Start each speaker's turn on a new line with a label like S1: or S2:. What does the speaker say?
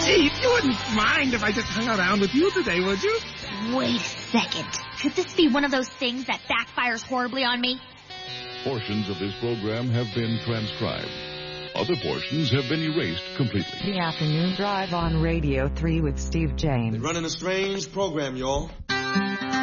S1: Gee, you wouldn't mind if I just hung around with you today, would you?
S2: Wait a second. Could this be one of those things that backfires horribly on me?
S3: Portions of this program have been transcribed. Other portions have been erased completely.
S4: The Afternoon Drive on Radio 3 with Steve James.
S5: They're running a strange program, y'all.